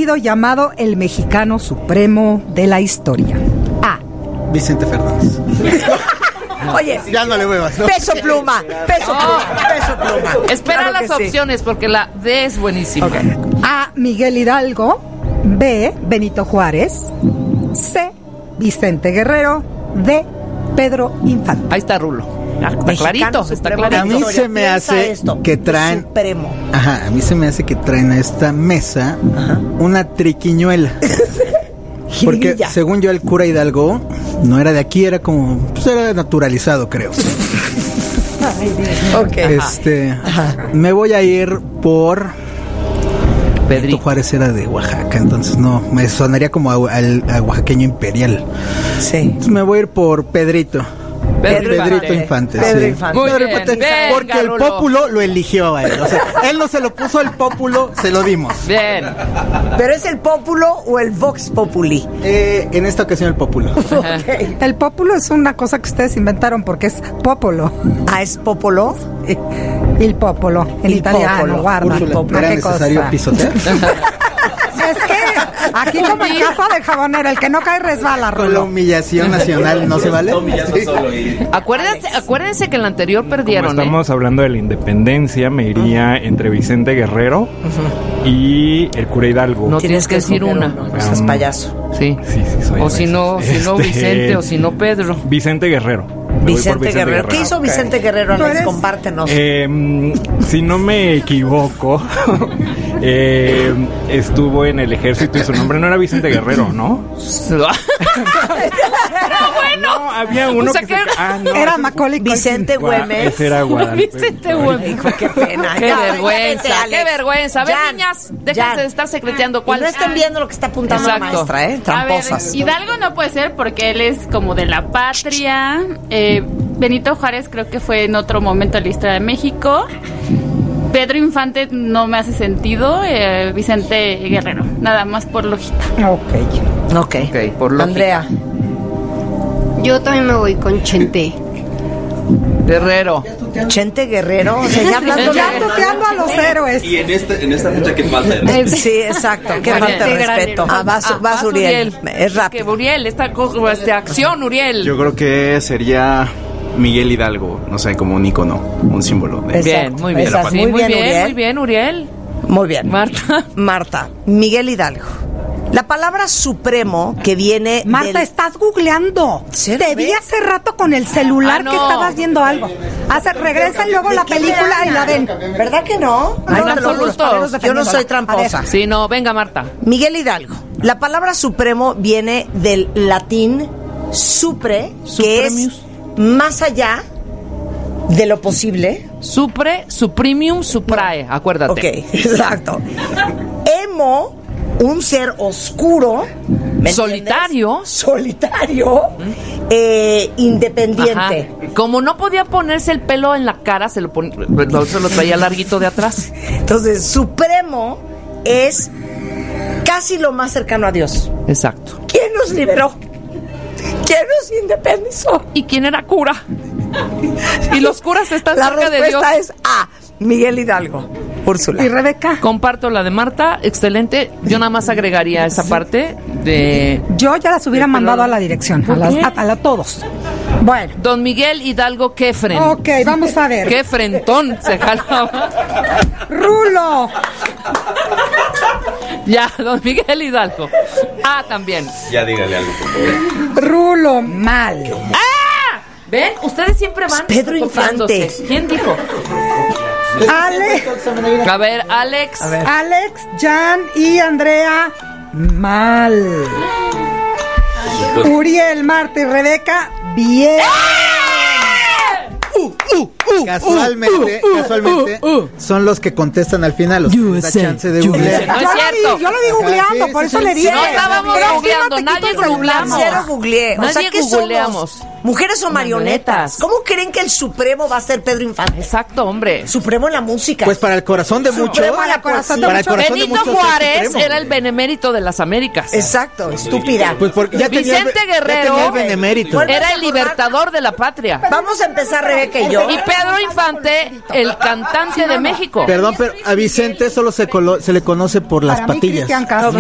sido llamado el mexicano supremo de la historia? A. Vicente Fernández. Oye, ya no le muevas, ¿no? Peso Pluma. Espera Claro las que sí. opciones porque la D es buenísima. Okay. A. Miguel Hidalgo. B. Benito Juárez. C. Vicente Guerrero. D. Pedro Infante. Ahí está Rulo. Está Mexicano clarito, está supremo. clarito. A mí se me Piensa hace esto, que traen... Supremo. Ajá, a mí se me hace que traen a esta mesa una triquiñuela. Porque Jiribilla. según yo el cura Hidalgo no era de aquí, era como... Pues era naturalizado, creo. Ok. Me voy a ir por... Benito Pedrito. Juárez era de Oaxaca, entonces no, me sonaría como a oaxaqueño imperial. Sí. Entonces me voy a ir por Pedrito. Pedro Infante. Pedro sí. Infante. Muy Pedro bien, Infante, venga, porque el Rulo. pópulo lo eligió a él. O sea, él no se lo puso, el pópulo se lo dimos. Bien. ¿Pero es el pópulo o el Vox Populi? En esta ocasión el pópulo. El pópulo es una cosa que ustedes inventaron porque es popolo. Ah, ¿es popolo? Il popolo, en Il italiano, popolo. guarda. Úrsula, ¿era ¿Qué necesario cosa? pisotear? Es que aquí como en casa de jabonera, el que no cae resbala, Con la Rulo. humillación nacional no se vale. Acuérdense que en la anterior Como perdieron, estamos hablando de la independencia, me iría entre Vicente Guerrero y el cura Hidalgo. No tienes que decir escoger una. uno, no seas payaso. Sí. Sí, soy O si no, Vicente, o si no Pedro. Vicente Guerrero. Me voy por Vicente Guerrero. ¿Qué hizo Vicente Guerrero, ¿Tú Alex? eres? Compártenos. Si no me equivoco, estuvo en el ejército y su nombre no era Vicente Guerrero, ¿no? No, había uno O sea que que no, Era ese- Macaulay Culkin. Vicente Güemes. Ese era Guadalupe. Vicente Güemes. Hijo, qué pena. Qué Ya, vergüenza, vete, Alex. qué vergüenza. A ver, Jan, niñas, déjense Jan. de estar secreteando Y cuál no estén viendo lo que está apuntando Exacto. la maestra, ¿eh? Tramposas. A ver, Hidalgo no puede ser porque él es como de la patria. Benito Juárez creo que fue en otro momento de la historia de México. Pedro Infante no me hace sentido. Vicente Guerrero, nada más por lógica. Ok. Ok, por lógica. Andrea. Yo también me voy con Chente. Guerrero. Chente Guerrero. O sea, ya hablando Ya tuteando a los héroes. Y en esta fecha que falta. Sí, exacto. Qué falta de respeto. Vas Uriel. Es Que rápido. Uriel, esta acción, Uriel. Yo creo que sería Miguel Hidalgo, no sé, como un ícono, un símbolo. Exacto. Bien, muy bien. Exacto. Sí, Muy bien, Uriel. muy bien, Uriel. Muy bien. Marta. Marta. Miguel Hidalgo. La palabra supremo que viene Marta, del... estás googleando. ¿Sí, Te lo vi ves? hace rato con el celular No. que estabas viendo algo. Regresa y luego ¿De la qué película me y la ven. hablan? ¿Verdad que no? Ay, No, te lo absoluto. juro. Yo no soy tramposa. Sí, no, venga, Marta. Miguel Hidalgo. La palabra supremo viene del latín supre, que es Supremius. más allá de lo posible. Supremium, suprae, acuérdate. Ok, exacto. Emo, un ser oscuro. ¿me Solitario. entiendes? Solitario. Independiente. Ajá. Como no podía ponerse el pelo en la cara, se lo traía larguito de atrás. Entonces, supremo es casi lo más cercano a Dios. Exacto. ¿Quién nos liberó? ¿Quién nos independizó? ¿Y quién era cura? Y los curas están La cerca de Dios. respuesta es A, Miguel Hidalgo. Úrsula. ¿Y Rebeca? Comparto la de Marta, excelente. Yo nada más agregaría esa parte de Yo ya las hubiera mandado a la dirección, ¿Por qué? a todos. Bueno, Don Miguel Hidalgo Kefren. ok, vamos a ver. Qué frentón se jalaba. Rulo. Ya, don Miguel Hidalgo. Ah, también. Ya dígale algo, por favor. Rulo, mal. ¿Ven? Ustedes siempre van Pedro copiándose. Infante. ¿Quién dijo? A ver, Alex. Alex, Jan y Andrea, mal. Uriel, Marta y Rebeca, bien. Casualmente, son los que contestan al final, los que les da chance de googlear. No es cierto. Yo lo vi googleando, Sí, por sí, eso sí, le sí. dije. No estábamos Próxima googleando, te quito nadie el celular. googleamos. Cero googleé. O sea, Nadie ¿qué googleamos. somos? ¿Mujeres o marionetas? ¿Cómo creen que el supremo va a ser Pedro Infante? Exacto, hombre. Supremo en la música. Pues para el corazón de muchos, para el corazón de para el muchos. corazón de Benito muchos es Juárez supremo. era el benemérito de las Américas. Exacto, estúpida. Pues porque ya tenía el- Vicente ya Guerrero tenía el benemérito. Vuelve era a el libertador de la patria. Vamos a empezar, Rebeca y yo. Y Pedro Infante, el cantante de México. Perdón, pero a Vicente solo se le conoce por las Para mí, patillas. Cristian Castro.